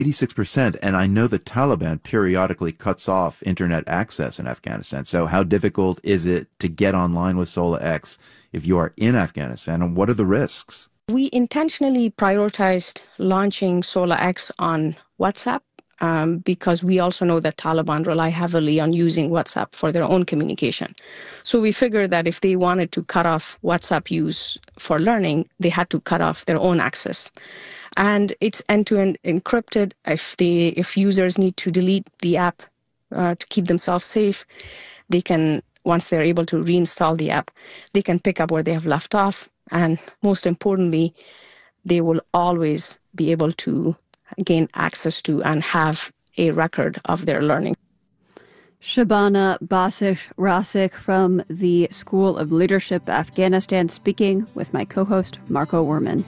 86%, and I know the Taliban periodically cuts off internet access in Afghanistan. So how difficult is it to get online with SolarX if you are in Afghanistan, and what are the risks? We intentionally prioritized launching SolarX on WhatsApp because we also know that Taliban rely heavily on using WhatsApp for their own communication. So we figured that if they wanted to cut off WhatsApp use for learning, they had to cut off their own access. And it's end-to-end encrypted. If users need to delete the app to keep themselves safe, they can, once they're able to reinstall the app, they can pick up where they have left off. And most importantly, they will always be able to gain access to and have a record of their learning. Shabana Basic-Rasik from the School of Leadership Afghanistan, speaking with my co-host Marco Werman.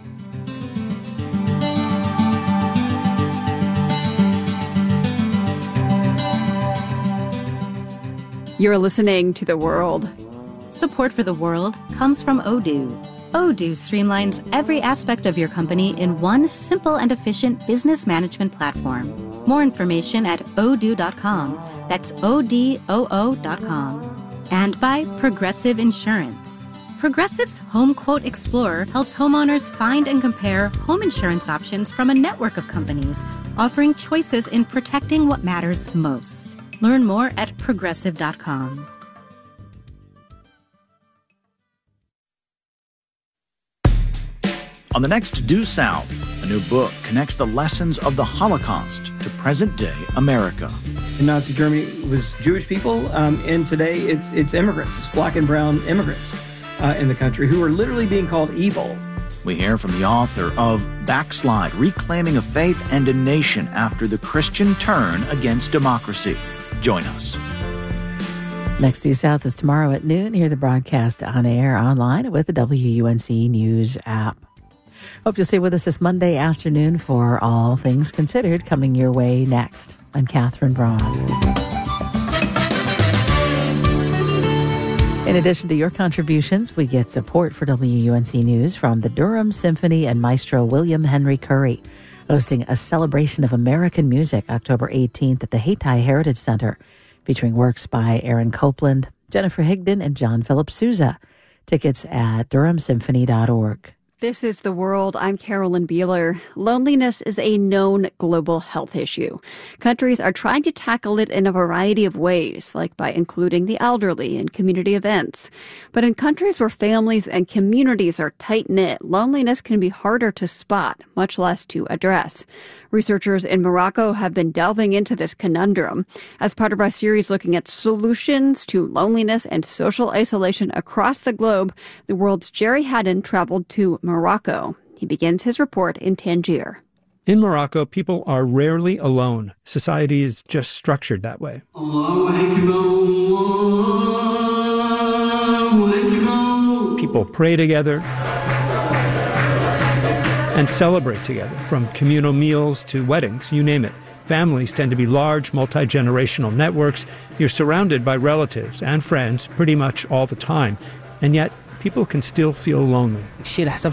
You're listening to The World. Support for The World comes from Odoo. Odoo streamlines every aspect of your company in one simple and efficient business management platform. More information at odoo.com. That's ODOO.com. And by Progressive Insurance. Progressive's Home Quote Explorer helps homeowners find and compare home insurance options from a network of companies, offering choices in protecting what matters most. Learn more at progressive.com. On the next Due South, a new book connects the lessons of the Holocaust to present-day America. In Nazi Germany, it was Jewish people, and today it's immigrants, it's black and brown immigrants in the country who are literally being called evil. We hear from the author of Backslide, Reclaiming a Faith and a Nation After the Christian Turn Against Democracy. Join us. Next Due South is tomorrow at noon. Hear the broadcast on air online with the WUNC News app. Hope you'll stay with us this Monday afternoon for All Things Considered, coming your way next. I'm Catherine Braun. In addition to your contributions, we get support for WUNC News from the Durham Symphony and Maestro William Henry Curry, hosting a celebration of American music October 18th at the Hayti Heritage Center, featuring works by Aaron Copland, Jennifer Higdon, and John Philip Sousa. Tickets at durhamsymphony.org. This is The World. I'm Carolyn Beeler. Loneliness is a known global health issue. Countries are trying to tackle it in a variety of ways, like by including the elderly in community events. But in countries where families and communities are tight-knit, loneliness can be harder to spot, much less to address. Researchers in Morocco have been delving into this conundrum as part of our series looking at solutions to loneliness and social isolation across the globe. The World's Jerry Haddon traveled to Morocco. He begins his report in Tangier. In Morocco, people are rarely alone. Society is just structured that way. People pray together and celebrate together, from communal meals to weddings, you name it. Families tend to be large, multi-generational networks. You're surrounded by relatives and friends pretty much all the time. And yet, people can still feel lonely. People say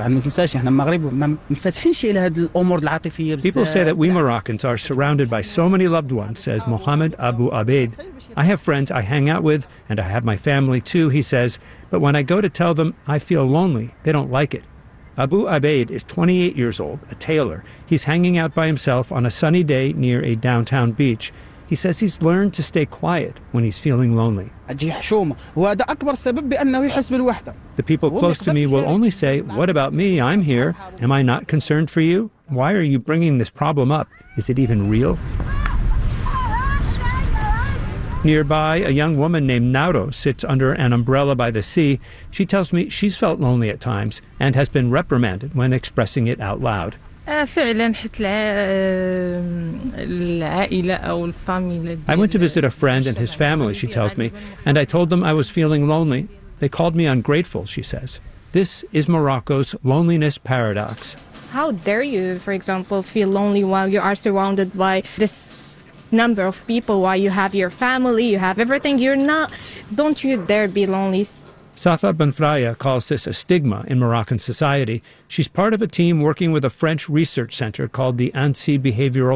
that we Moroccans are surrounded by so many loved ones, says Mohammed Abu Abeid. I have friends I hang out with, and I have my family too, he says. But when I go to tell them I feel lonely, they don't like it. Abu Abeid is 28 years old, a tailor. He's hanging out by himself on a sunny day near a downtown beach. He says he's learned to stay quiet when he's feeling lonely. The people close to me will only say, "What about me? I'm here. Am I not concerned for you? Why are you bringing this problem up? Is it even real?" Nearby, a young woman named Nauro sits under an umbrella by the sea. She tells me she's felt lonely at times and has been reprimanded when expressing it out loud. I went to visit a friend and his family, she tells me, and I told them I was feeling lonely. They called me ungrateful, she says. This is Morocco's loneliness paradox. How dare you, for example, feel lonely while you are surrounded by this number of people, while you have your family, you have everything. Don't you dare be lonely. Safa Benfraya calls this a stigma in Moroccan society. She's part of a team working with a French research center called the ANSI Behavioral